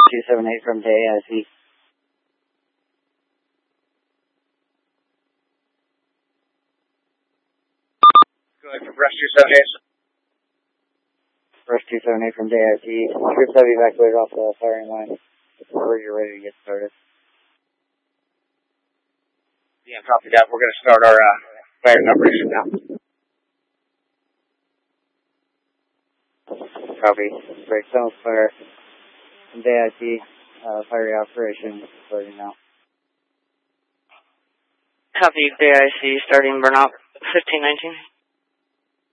278 from JIC. Go ahead, Rush 278. Rush 278 from JIC. Troops have evacuated off the firing line. Whenever you're ready to get started. Yeah, copy that. We're going to start our firing operation now. Copy. Break zone fire from JIC. Firing operation starting now. Copy, JIC starting burnout 1519.